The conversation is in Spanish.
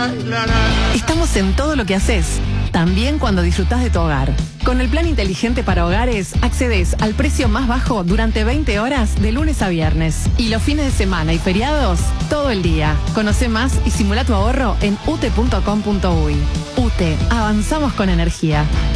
Estamos en todo lo que haces, también cuando disfrutás de tu hogar. Con el plan inteligente para hogares, accedes al precio más bajo durante 20 horas de lunes a viernes. Y los fines de semana y feriados, todo el día. Conoce más y simula tu ahorro en ute.com.uy. UTE, avanzamos con energía.